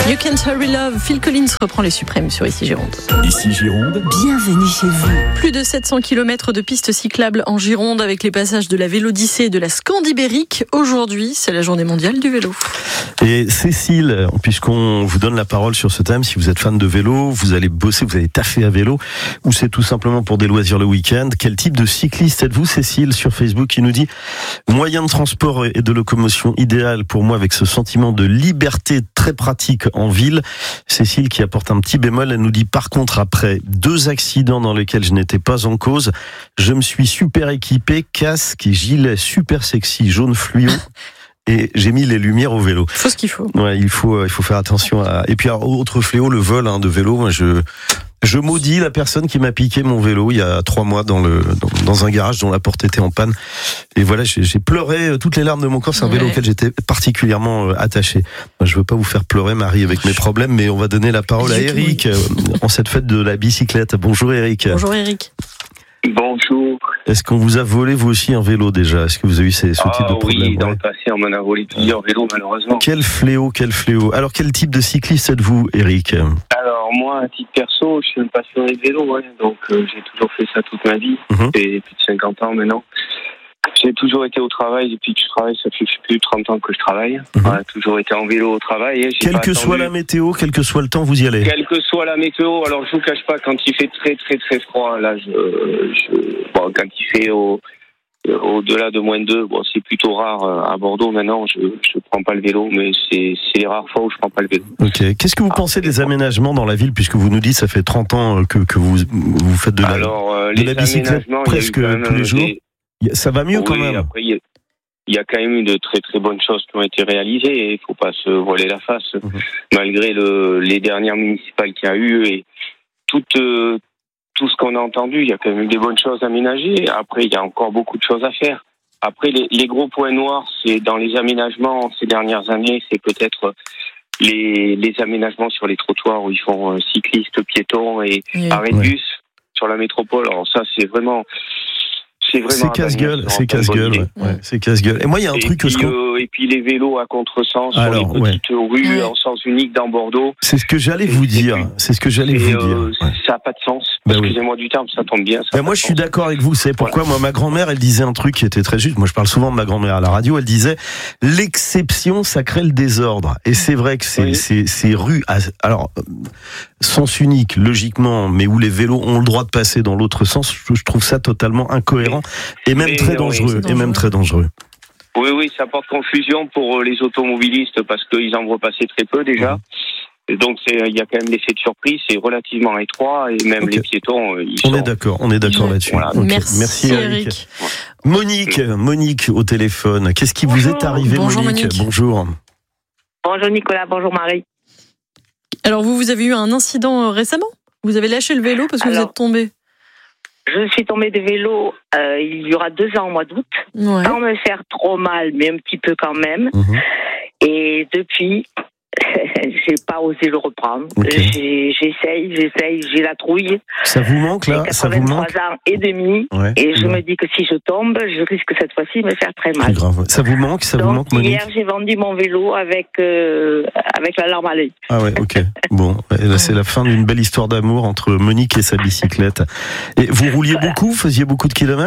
You Can't Hurry Love, Phil Collins reprend les suprêmes sur Ici Gironde. Ici Gironde, bienvenue chez vous. Plus de 700 km de pistes cyclables en Gironde avec les passages de la Vélodyssée et de la Scandibérique. Aujourd'hui, c'est la journée mondiale du vélo. Et Cécile, puisqu'on vous donne la parole sur ce thème, si vous êtes fan de vélo, vous allez bosser, vous allez taffer à vélo, ou c'est tout simplement pour des loisirs le week-end, quel type de cycliste êtes-vous, Cécile, sur Facebook, qui nous dit « Moyen de transport et de locomotion idéal pour moi avec ce sentiment de liberté très pratique en ville ». Cécile qui apporte un petit bémol, elle nous dit « Par contre, après 2 accidents dans lesquels je n'étais pas en cause, je me suis super équipé, casque et gilet super sexy, jaune fluo ». Et j'ai mis les lumières au vélo. Faut ce qu'il faut. Ouais, il faut faire attention à. Et puis autre fléau, le vol de vélo. Moi, je maudis la personne qui m'a piqué mon vélo il y a 3 mois dans un garage dont la porte était en panne. Et voilà, j'ai pleuré toutes les larmes de mon corps. C'est un vélo auquel j'étais particulièrement attaché. Moi, je veux pas vous faire pleurer, Marie, avec mes problèmes, mais on va donner la parole à Eric en cette fête de la bicyclette. Bonjour Eric. Bonjour Eric. Bonjour. Est-ce qu'on vous a volé vous aussi un vélo déjà ? Est-ce que vous avez eu ce type de problème ? Oui, dans le passé, on m'en a volé plusieurs vélos malheureusement. Quel fléau. Alors quel type de cycliste êtes-vous, Eric ? Alors moi, à titre perso, je suis un passionné de vélo, donc j'ai toujours fait ça toute ma vie, et plus de 50 ans maintenant. J'ai toujours été au travail, depuis que je travaille, ça fait plus de 30 ans que je travaille. J'ai toujours été en vélo au travail. Quelle que soit la météo, quel que soit le temps, vous y allez. Quelle que soit la météo, alors je vous cache pas, quand il fait très très très froid, là, quand il fait au-delà de -2, c'est plutôt rare à Bordeaux maintenant, je prends pas le vélo, mais c'est les rares fois où je prends pas le vélo. Ok. Qu'est-ce que vous pensez des aménagements dans la ville, puisque vous nous dites ça fait 30 ans que vous faites de la bicyclette presque tous les jours. Ça va mieux quand même. Après, il y a quand même eu de très très bonnes choses qui ont été réalisées et il faut pas se voiler la face. Malgré les dernières municipales qu'il y a eu et tout ce qu'on a entendu, il y a quand même eu des bonnes choses aménagées. Après, il y a encore beaucoup de choses à faire. Après, les gros points noirs, c'est dans les aménagements ces dernières années, c'est peut-être les aménagements sur les trottoirs où ils font cyclistes, piétons et arrêt de bus sur la métropole. Alors ça, c'est casse-gueule, c'est casse-gueule. C'est casse-gueule. Et moi, il y a un truc et puis les vélos à contresens sur les petites rues en sens unique dans Bordeaux. C'est ce que j'allais vous dire. Ça n'a pas de sens. Excusez-moi du terme, ça tombe bien. Moi, je suis d'accord avec vous. C'est pourquoi moi, ma grand-mère, elle disait un truc qui était très juste. Moi, je parle souvent de ma grand-mère à la radio. Elle disait l'exception, ça crée le désordre. Et c'est vrai que ces rues, alors sens unique, logiquement, mais où les vélos ont le droit de passer dans l'autre sens, je trouve ça totalement incohérent et même très dangereux. Oui, ça porte confusion pour les automobilistes parce qu'ils en voient passer très peu déjà. Et donc il y a quand même l'effet de surprise, c'est relativement étroit et même les piétons. On est d'accord là-dessus. Voilà. Merci Eric. Monique au téléphone. Qu'est-ce qui vous est arrivé, Monique ? Bonjour. Bonjour Nicolas, bonjour Marie. Alors vous avez eu un incident récemment ? Vous avez lâché le vélo parce que vous êtes tombé ? Je suis tombée de vélo il y aura 2 ans au mois d'août, sans me faire trop mal, mais un petit peu quand même. Et depuis, j'ai pas osé le reprendre. J'essaye, j'ai la trouille. Ça vous manque là ? J'ai 83 ans et demi, et je me dis que si je tombe, je risque cette fois-ci de me faire très mal. Grave. Ça vous manque, Monique ? Hier, j'ai vendu mon vélo avec la larme à l'œil. Ah ouais, ok. Bon, là c'est la fin d'une belle histoire d'amour entre Monique et sa bicyclette. Et vous rouliez beaucoup, vous faisiez beaucoup de kilomètres ?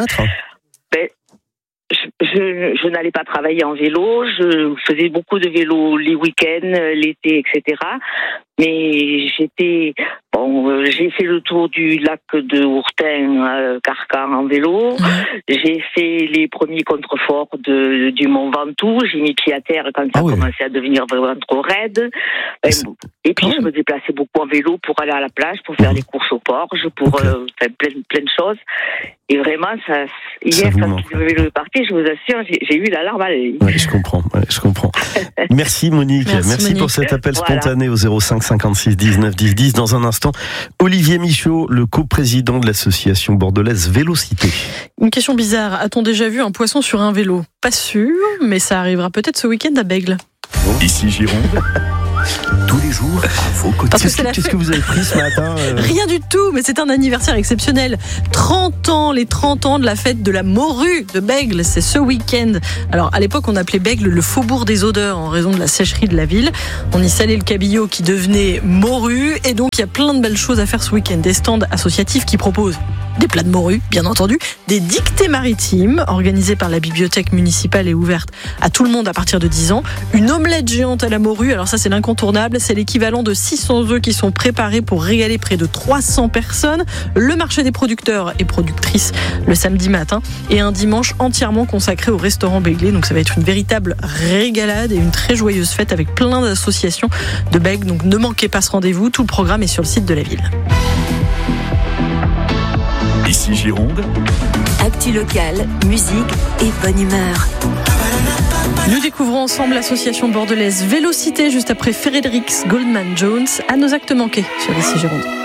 Je n'allais pas travailler en vélo, je faisais beaucoup de vélo les week-ends, l'été, etc. Mais j'ai fait le tour du lac de Hourtin, Carcan en vélo. J'ai fait les premiers contreforts du Mont Ventoux. J'ai mis pied à terre quand ça a commencé à devenir vraiment trop raide. Et puis je me déplaçais beaucoup en vélo pour aller à la plage, pour faire les courses au Porge, pour faire plein de choses. Et vraiment, hier, quand le vélo est parti, je vous assure, j'ai eu la larme à l'œil. Oui, je comprends. Merci Monique. Merci pour cet appel spontané au 05 56 19 10 10. Dans un instant, Olivier Michaud, le coprésident de l'association bordelaise Vélocité. Une question bizarre. A-t-on déjà vu un poisson sur un vélo ? Pas sûr, mais ça arrivera peut-être ce week-end à Bègles. Ici Gironde. tous les jours à vos côtés. Qu'est-ce que vous avez pris ce matin Rien du tout, mais c'est un anniversaire exceptionnel. 30 ans, les 30 ans de la fête de la morue de Bègles, c'est ce week-end. Alors à l'époque, on appelait Bègles le faubourg des odeurs en raison de la sécherie de la ville. On y salait le cabillaud qui devenait morue, et donc il y a plein de belles choses à faire ce week-end. Des stands associatifs qui proposent des plats de morue, bien entendu, des dictées maritimes organisées par la bibliothèque municipale et ouvertes à tout le monde à partir de 10 ans. Une omelette géante à la morue, alors ça c'est l'incontournable, c'est l'équivalent de 600 œufs qui sont préparés pour régaler près de 300 personnes. Le marché des producteurs et productrices le samedi matin et un dimanche entièrement consacré au restaurant Béglé. Donc ça va être une véritable régalade et une très joyeuse fête avec plein d'associations de Bègles. Donc ne manquez pas ce rendez-vous, tout le programme est sur le site de la ville. Ici Gironde. Actu locale, musique et bonne humeur. Nous découvrons ensemble l'association bordelaise Vélocité juste après Frédéric Goldman Jones à nos actes manqués sur Ici Gironde.